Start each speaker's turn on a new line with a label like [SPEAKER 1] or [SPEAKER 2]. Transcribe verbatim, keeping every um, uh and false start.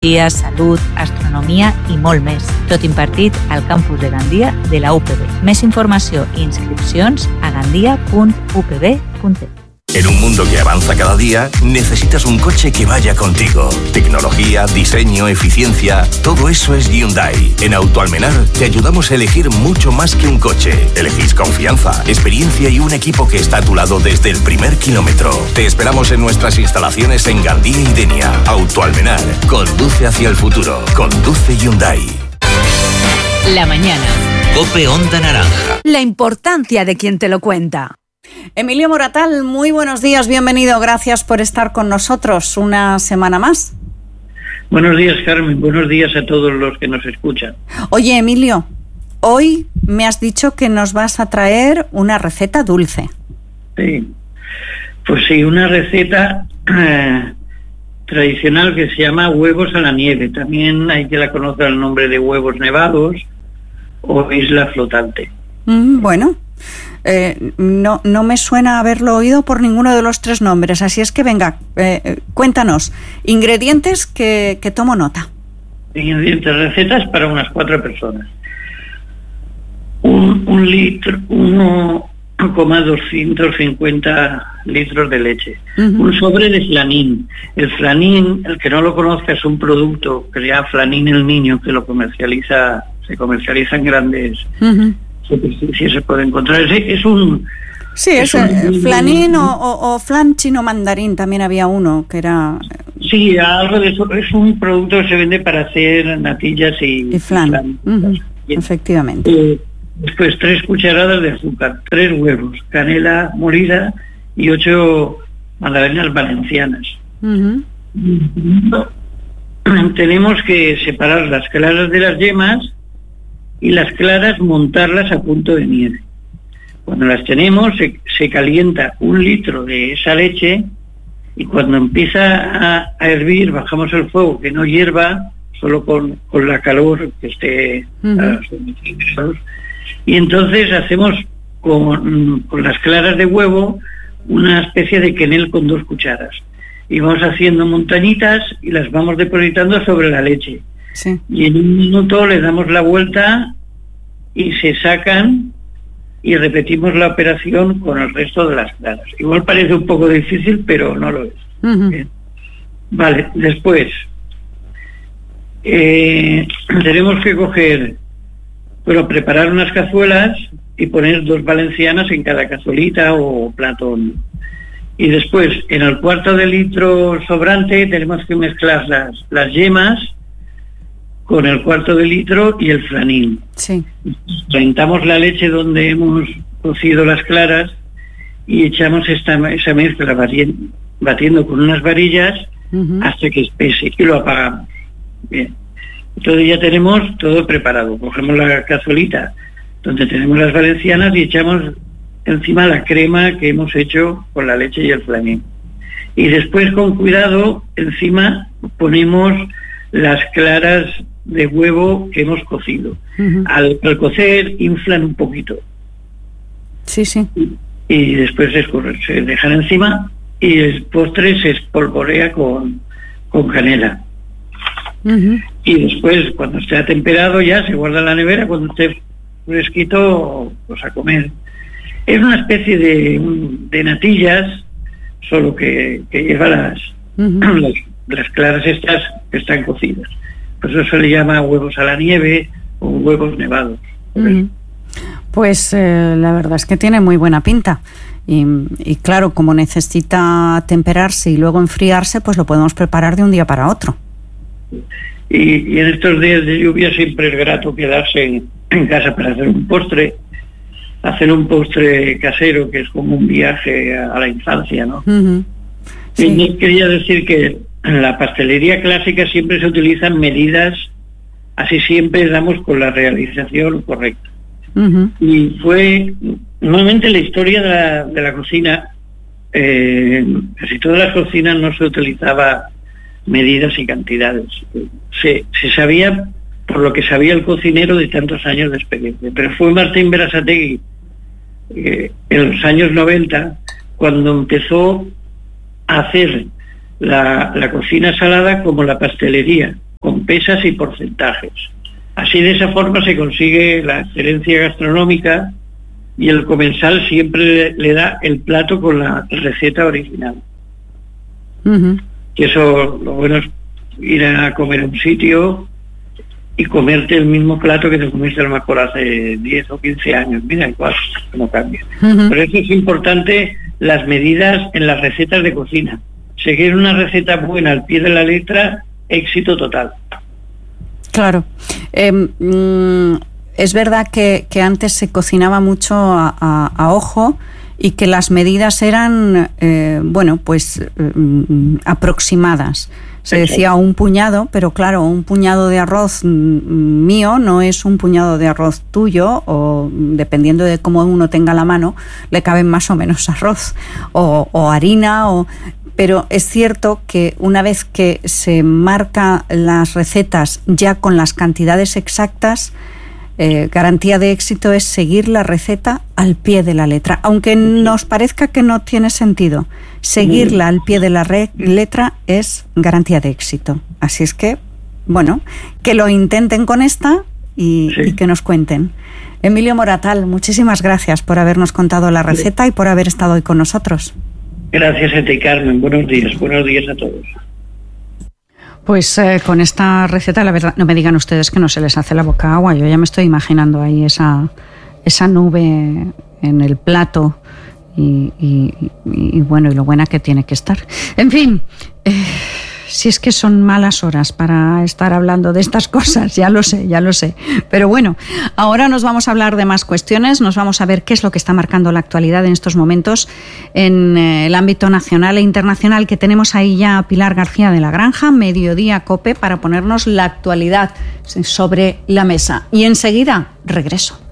[SPEAKER 1] tecnologia, salut, astronomia i molt més. Tot impartit al campus de Gandia de la U P B. Més informació i inscripcions a gandia punt u p b punt e u.
[SPEAKER 2] En un mundo que avanza cada día, necesitas un coche que vaya contigo. Tecnología, diseño, eficiencia, todo eso es Hyundai. En Autoalmenar te ayudamos a elegir mucho más que un coche. Elegís confianza, experiencia y un equipo que está a tu lado desde el primer kilómetro. Te esperamos en nuestras instalaciones en Gandía y Denia. Autoalmenar, conduce hacia el futuro. Conduce Hyundai.
[SPEAKER 3] La mañana. COPE Onda Naranja.
[SPEAKER 4] La importancia de quien te lo cuenta. Emilio Moratal, muy buenos días, bienvenido, gracias por estar con nosotros una semana más.
[SPEAKER 5] Buenos días, Carmen, buenos días a todos los que nos escuchan.
[SPEAKER 4] Oye, Emilio, hoy me has dicho que nos vas a traer una receta dulce.
[SPEAKER 5] Sí, pues sí, una receta eh, tradicional que se llama huevos a la nieve. También hay que la conocer el nombre de huevos nevados o isla flotante.
[SPEAKER 4] Mm, bueno... Eh, no, no me suena haberlo oído por ninguno de los tres nombres, así es que venga, eh, cuéntanos, ingredientes que, que tomo nota.
[SPEAKER 5] Ingredientes, recetas para unas cuatro personas. Un, un litro, uno coma doscientos cincuenta litros de leche. Uh-huh. Un sobre de flanín. El flanín, el que no lo conozca, es un producto que se llama Flanín el Niño, que lo comercializa, se comercializa en grandes... Uh-huh. Si se puede encontrar, es, es un...
[SPEAKER 4] Sí, es, es un, flanín o, o, o flan chino mandarín, también había uno que era...
[SPEAKER 5] Sí, algo de eso, es un producto que se vende para hacer natillas y...
[SPEAKER 4] Y flan, flan. Uh-huh. Efectivamente.
[SPEAKER 5] Eh, después tres cucharadas de azúcar, tres huevos, canela molida y ocho magdalenas valencianas. Uh-huh. Tenemos que separar las claras de las yemas y las claras montarlas a punto de nieve. Cuando las tenemos se, se calienta un litro de esa leche y cuando empieza a, a hervir bajamos el fuego, que no hierva, solo con, con la calor que esté uh-huh. a cien grados, y entonces hacemos con, con las claras de huevo una especie de quenel con dos cucharas y vamos haciendo montañitas y las vamos depositando sobre la leche. Sí. Y en un minuto le damos la vuelta y se sacan y repetimos la operación con el resto de las claras. Igual parece un poco difícil, pero no lo es. Uh-huh. Bien. Vale, después eh, tenemos que coger, bueno, preparar unas cazuelas y poner dos valencianas en cada cazuelita o platón. Y después, en el cuarto de litro sobrante, tenemos que mezclar las, las yemas con el cuarto de litro y el flanín. Sí. Calentamos la leche donde hemos cocido las claras y echamos esta, esa mezcla batiendo, batiendo con unas varillas uh-huh. hasta que espese y lo apagamos. Bien. Entonces ya tenemos todo preparado. Cogemos la cazuelita donde tenemos las valencianas y echamos encima la crema que hemos hecho con la leche y el flanín. Y después, con cuidado, encima ponemos las claras de huevo que hemos cocido. Uh-huh. Al, al cocer inflan un poquito.
[SPEAKER 4] Sí, sí.
[SPEAKER 5] Y, y después se, escurre, se dejan encima y el postre se espolvorea con, con canela. Uh-huh. Y después, cuando esté atemperado, ya se guarda en la nevera. Cuando esté fresquito, pues a comer. Es una especie de, de natillas, solo que, que lleva las, uh-huh. las, las claras estas que están cocidas. Por eso se le llama huevos a la nieve o huevos nevados.
[SPEAKER 4] Uh-huh. Pues eh, la verdad es que tiene muy buena pinta. Y, y claro, como necesita temperarse y luego enfriarse, pues lo podemos preparar de un día para otro.
[SPEAKER 5] Y, y en estos días de lluvia siempre es grato quedarse en, en casa para hacer un postre. Hacer un postre casero, que es como un viaje a, a la infancia, ¿no? Uh-huh. Sí. Y quería decir que en la pastelería clásica siempre se utilizan medidas, así siempre damos con la realización correcta. Uh-huh. Y fue, normalmente la historia de la, de la cocina, eh, casi todas las cocinas no se utilizaba medidas y cantidades. Se, se sabía por lo que sabía el cocinero de tantos años de experiencia. Pero fue Martín Berasategui, eh, en los años noventa, cuando empezó a hacer la, la cocina salada como la pastelería, pesas y porcentajes. Así, de esa forma se consigue la excelencia gastronómica y el comensal siempre le da el plato con la receta original. Uh-huh. Que eso, lo bueno es ir a comer a un sitio y comerte el mismo plato que te comiste a lo mejor hace diez o quince años. Mira, igual, no cambia. Uh-huh. Por eso es importante las medidas en las recetas de cocina. Seguir una receta buena al pie de la letra, éxito total.
[SPEAKER 4] Claro. Eh, mm, es verdad que, que antes se cocinaba mucho a, a, a ojo y que las medidas eran, eh, bueno, pues eh, aproximadas. Se decía un puñado, pero claro, un puñado de arroz mío no es un puñado de arroz tuyo, o dependiendo de cómo uno tenga la mano, le caben más o menos arroz o, o harina, o... pero es cierto que una vez que se marca las recetas ya con las cantidades exactas, eh, garantía de éxito es seguir la receta al pie de la letra. Aunque nos parezca que no tiene sentido, seguirla al pie de la re- letra es garantía de éxito. Así es que, bueno, que lo intenten con esta y, sí. y que nos cuenten. Emilio Moratal, muchísimas gracias por habernos contado la receta y por haber estado hoy con nosotros.
[SPEAKER 5] Gracias a ti, Carmen. Buenos días. Buenos días a todos.
[SPEAKER 4] Pues eh, con esta receta, la verdad, no me digan ustedes que no se les hace la boca agua. Yo ya me estoy imaginando ahí esa, esa nube en el plato y, y, y, y bueno, y lo buena que tiene que estar. En fin, eh, si es que son malas horas para estar hablando de estas cosas, ya lo sé, ya lo sé. Pero bueno, ahora nos vamos a hablar de más cuestiones, nos vamos a ver qué es lo que está marcando la actualidad en estos momentos en el ámbito nacional e internacional, que tenemos ahí ya a Pilar García de la Granja, Mediodía Cope, para ponernos la actualidad sobre la mesa. Y enseguida regreso.